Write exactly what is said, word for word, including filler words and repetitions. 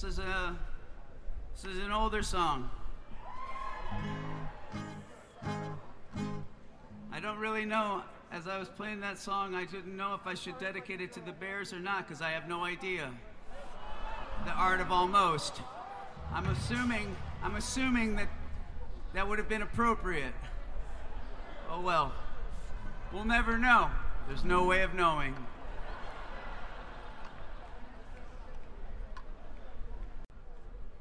This is a this is an older song. I don't really know. As I was playing that song, I didn't know if I should dedicate it to the Bears or not, because I have no idea. The Art of Almost. I'm assuming I'm assuming that that would have been appropriate. Oh well. We'll never know. There's no way of knowing.